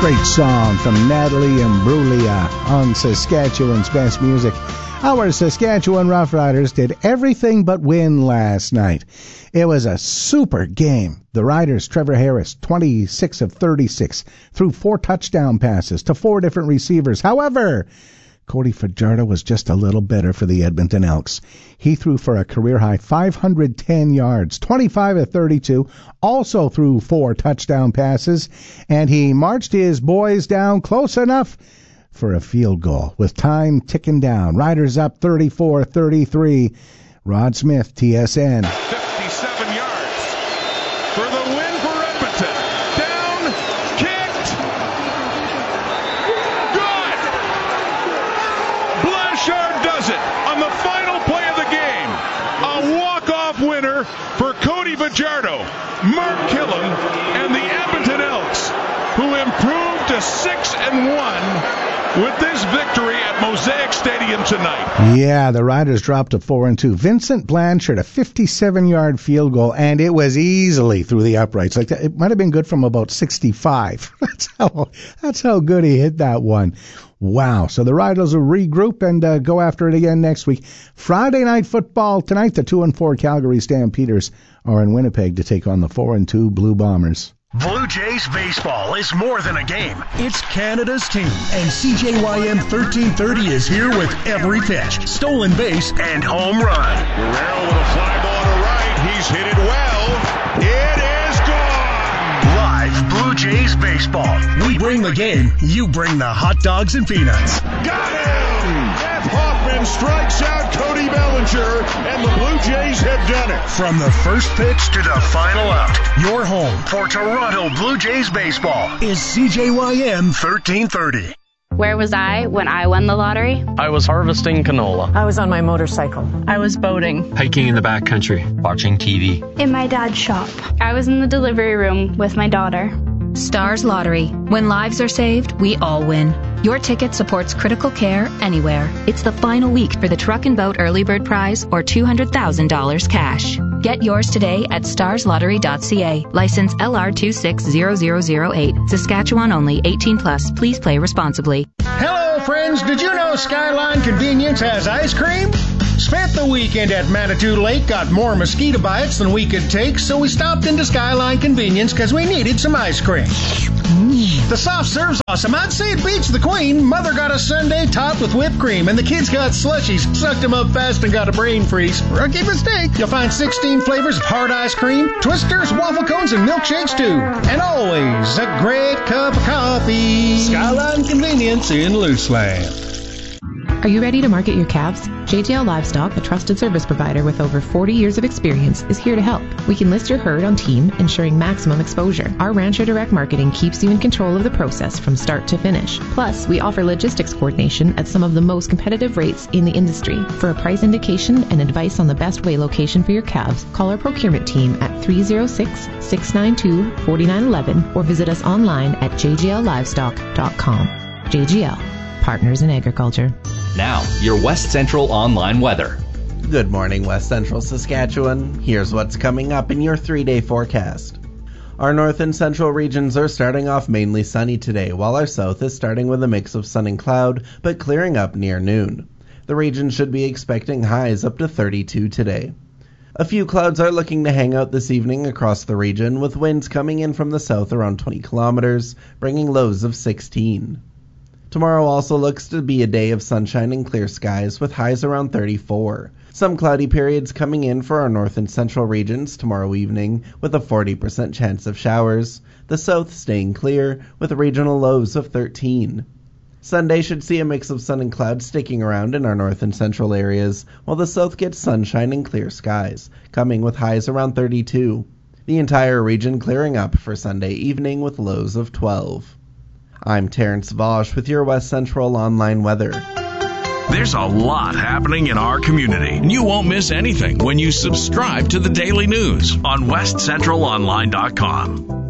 Great song from Natalie Imbruglia on Saskatchewan's Best Music. Our Saskatchewan Roughriders did everything but win last night. It was a super game. The Riders, Trevor Harris, 26 of 36, threw 4 touchdown passes to 4 different receivers. However, Cody Fajardo was just a little better for the Edmonton Elks. He threw for a career-high 510 yards, 25 of 32, also threw 4 touchdown passes, and he marched his boys down close enough for a field goal with time ticking down. Riders up 34-33. Rod Smith, TSN. 57 yards for the win for Edmonton. Down, kicked, good! Blanchard does it on the final play of the game. A walk-off winner for Cody Fajardo. Mark Killam and the Edmonton Elks, who improved to 6-1 with this victory at Mosaic Stadium tonight. Yeah, the Riders dropped to 4-2. Vincent Blanchard, a 57-yard field goal, and it was easily through the uprights. Like it might have been good from about 65. That's how good he hit that one. Wow. So the Riders will regroup and go after it again next week. Friday night football tonight. The 2-4 Calgary Stampeders are in Winnipeg to take on the 4-2 Blue Bombers. Blue Jays baseball is more than a game. It's Canada's team. And CJYM 1330 is here with every pitch, stolen base, and home run. Guerrero with a fly ball to right. He's hit it well. It is gone. Live Blue Jays baseball. We bring the game. You bring the hot dogs and peanuts. Got him! Jeff Hoffman strikes out Cody Bellinger, and the Blue Jays have done it. From the first pitch to the final out, your home for Toronto Blue Jays baseball is CJYM 1330. Where was I when I won the lottery? I was harvesting canola. I was on my motorcycle. I was boating. Hiking in the backcountry. Watching TV. In my dad's shop. I was in the delivery room with my daughter. Stars Lottery. When lives are saved, we all win. Your ticket supports critical care anywhere. It's the final week for the Truck and Boat Early Bird Prize or $200,000 cash. Get yours today at starslottery.ca. License LR260008. Saskatchewan only. 18+. Please play responsibly. Hello, friends. Did you know Skyline Convenience has ice cream? Spent the weekend at Manitou Lake, got more mosquito bites than we could take, so we stopped into Skyline Convenience because we needed some ice cream. The soft serve's awesome. I'd say it beats the Queen. Mother got a sundae topped with whipped cream, and the kids got slushies, sucked them up fast and got a brain freeze. Rookie mistake. You'll find 16 flavors of hard ice cream, twisters, waffle cones, and milkshakes too. And always a great cup of coffee. Skyline Convenience in Luceland. Are you ready to market your calves? JGL Livestock, a trusted service provider with over 40 years of experience, is here to help. We can list your herd on team, ensuring maximum exposure. Our Rancher Direct Marketing keeps you in control of the process from start to finish. Plus, we offer logistics coordination at some of the most competitive rates in the industry. For a price indication and advice on the best way location for your calves, call our procurement team at 306-692-4911 or visit us online at jgllivestock.com. JGL, Partners in Agriculture. Now, your West Central Online weather. Good morning, West Central Saskatchewan. Here's what's coming up in your 3-day forecast. Our north and central regions are starting off mainly sunny today, while our south is starting with a mix of sun and cloud, but clearing up near noon. The region should be expecting highs up to 32 today. A few clouds are looking to hang out this evening across the region, with winds coming in from the south around 20 kilometers, bringing lows of 16. Tomorrow also looks to be a day of sunshine and clear skies with highs around 34. Some cloudy periods coming in for our north and central regions tomorrow evening with a 40% chance of showers. The south staying clear with regional lows of 13. Sunday should see a mix of sun and clouds sticking around in our north and central areas, while the south gets sunshine and clear skies, coming with highs around 32. The entire region clearing up for Sunday evening with lows of 12. I'm Terrence Vosch with your West Central Online weather. There's a lot happening in our community. You won't miss anything when you subscribe to the Daily News on westcentralonline.com.